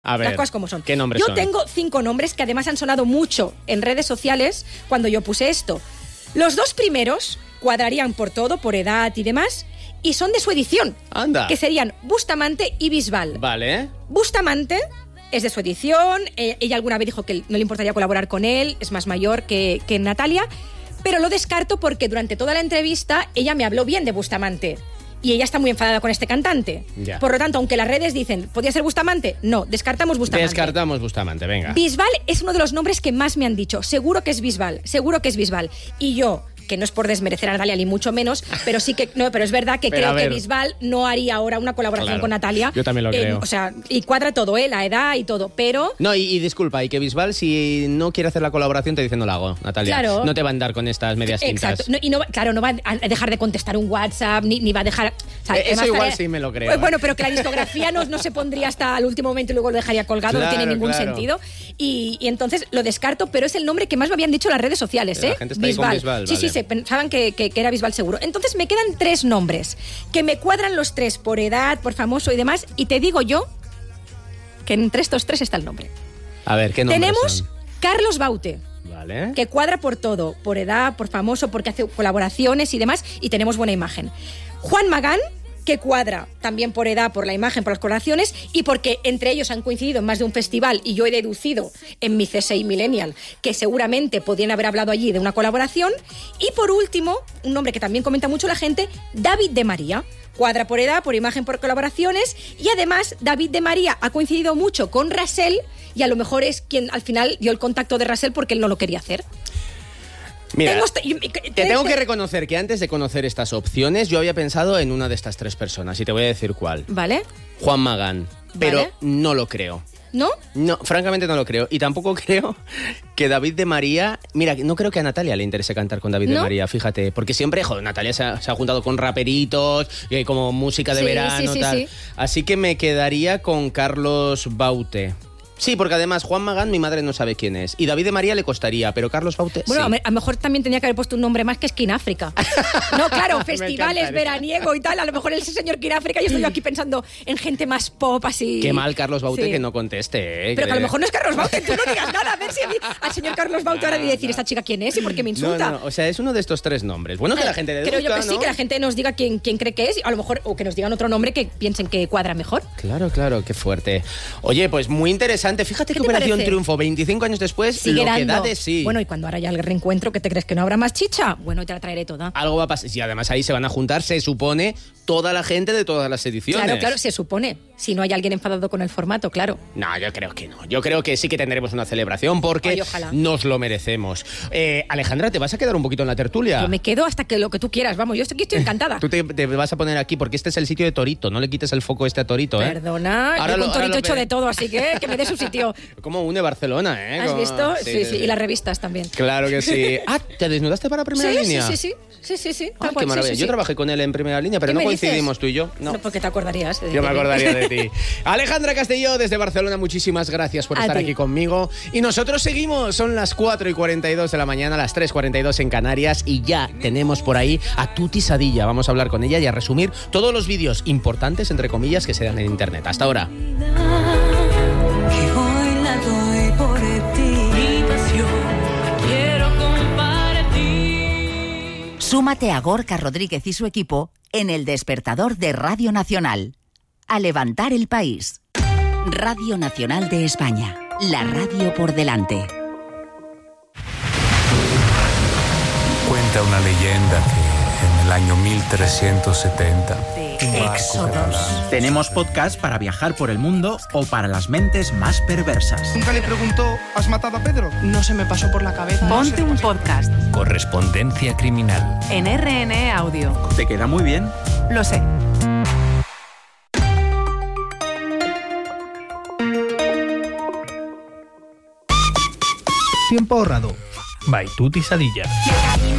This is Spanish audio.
A ver, las cosas como son. ¿Qué nombres Yo son? tengo 5 nombres que además han sonado mucho en redes sociales cuando yo puse esto. Los 2 primeros cuadrarían por todo, por edad y demás, y son de su edición. Anda. Que serían Bustamante y Bisbal. Vale. Bustamante es de su edición, ella alguna vez dijo que no le importaría colaborar con él, es más mayor que Natalia, pero lo descarto porque durante toda la entrevista ella me habló bien de Bustamante. Y ella está muy enfadada con este cantante. Ya. Por lo tanto, aunque las redes dicen, ¿podría ser Bustamante? No, descartamos Bustamante. Descartamos Bustamante, venga. Bisbal es uno de los nombres que más me han dicho. Seguro que es Bisbal, seguro que es Bisbal. Y yo, que no es por desmerecer a Natalia ni mucho menos, pero sí que no, pero es verdad que Pero creo que Bisbal no haría ahora una colaboración Claro, con Natalia. yo también lo creo. O sea, y cuadra todo, la edad y todo, pero No, y disculpa, y que Bisbal, si no quiere hacer la colaboración, te dice no la hago, Natalia. Claro. No te va a andar con estas medias tintas. exacto. No va a dejar de contestar un WhatsApp, ni va a dejar. O sea, Eso además, igual sí me lo creo. Bueno, pero que la discografía no se pondría hasta el último momento y luego lo dejaría colgado, no tiene Claro, ningún claro. sentido. Y entonces lo descarto, pero es el nombre que más me habían dicho en las redes sociales, La gente está ahí con Bisbal, Sí, vale. se pensaban que era Bisbal seguro. Entonces me quedan 3 nombres, que me cuadran los 3 por edad, por famoso y demás, y te digo yo que entre estos 3 está el nombre. A ver, ¿qué nombres Tenemos son? Carlos Baute, Vale. que cuadra por todo, por edad, por famoso, porque hace colaboraciones y demás, y tenemos buena imagen. Juan Magán, que cuadra también por edad, por la imagen, por las colaboraciones, y porque entre ellos han coincidido en más de un festival, y yo he deducido en mi C6 Millennial que seguramente podrían haber hablado allí de una colaboración. Y por último, un nombre que también comenta mucho la gente, David de María. Cuadra por edad, por imagen, por colaboraciones, y además David de María ha coincidido mucho con Rasel, y a lo mejor es quien al final dio el contacto de Rasel porque él no lo quería hacer. Mira, Tengo te tengo que reconocer que antes de conocer estas opciones, yo había pensado en una de estas 3 personas, y te voy a decir cuál. ¿Vale? Juan Magán. Pero Vale. no lo creo. ¿No? No, francamente no lo creo. Y tampoco creo que David de María... Mira, no creo que a Natalia le interese cantar con David de ¿No? María, fíjate. Porque siempre, joder, Natalia se ha juntado con raperitos, como música de Sí, verano, sí, tal. sí. Así que me quedaría con Carlos Baute. Sí, porque además Juan Magán mi madre no sabe quién es. Y David de María le costaría, pero Carlos Baute Bueno, sí. a lo mejor también tenía que haber puesto un nombre más que Skin África. No, claro, Me festivales, encantaría. veraniego y tal. A lo mejor ese señor Skin África, yo estoy aquí pensando en gente más pop así. Qué mal Carlos Baute Sí. que no conteste, ¿eh? Pero que a lo mejor no es Carlos Baute, tú no digas nada. A ver si al señor Carlos Baute ahora de decir esta chica quién es y por qué me insulta. No, o sea, es uno de estos 3 nombres. Bueno, que la gente deduzca, Creo yo que sí, ¿no? que la gente nos diga quién cree que es, a lo mejor, o que nos digan otro nombre que piensen que cuadra mejor. Claro, qué fuerte. Oye, pues muy interesante. Fíjate ¿Qué que te Operación parece? Triunfo, 25 años después, Sigue lo que da dando. de sí. Bueno, y cuando ahora ya el reencuentro, ¿qué te crees? ¿Que no habrá más chicha? Bueno, te la traeré toda. Algo va a pasar. Y además ahí se van a juntar, se supone, toda la gente de todas las ediciones. Claro, se supone. Si no hay alguien enfadado con el formato, claro. No, yo creo que no. Yo creo que sí que tendremos una celebración porque Ay, ojalá. nos lo merecemos. Alejandra, ¿te vas a quedar un poquito en la tertulia? Yo me quedo hasta que lo que tú quieras. Vamos, yo estoy encantada. Tú te vas a poner aquí porque este es el sitio de Torito. No le quites el foco este a Torito, ¿eh? Perdona, Ahora yo lo- con Torito ahora he hecho lo- de todo, así que me dé su sitio. Como une Barcelona, ¿eh? ¿Has Como- visto? Sí, y las revistas también. Claro que sí. Ah, ¿te desnudaste para Primera Línea? Sí. Ay, tal qué cual, maravilla. sí. Yo trabajé con él en Primera Línea, pero ¿Qué no me dices? coincidimos tú y yo. No. No, porque te acordarías. Yo me acordaría de ti. Alejandra Castelló, desde Barcelona, muchísimas gracias por A estar ti. aquí conmigo. Y nosotros seguimos, son las 4:42 de la mañana, las 3:42 en Canarias, y ya tenemos por ahí a Tuti Sadilla. Vamos a hablar con ella y a resumir todos los vídeos importantes, entre comillas, que se dan en internet. Hasta ahora. Que hoy la doy por ti. Mi pasión quiero compartir. Súmate a Gorka Rodríguez y su equipo en El Despertador de Radio Nacional. A levantar el país. Radio Nacional de España. La radio por delante. Cuenta una leyenda que en el año 1370... Éxodos. Tenemos podcast para viajar por el mundo o para las mentes más perversas. Nunca le preguntó, ¿has matado a Pedro? No se me pasó por la cabeza. Ponte un podcast Correspondencia criminal. en RN Audio. ¿Te queda muy bien? Lo sé. Tiempo ahorrado. By Tuti Sadilla.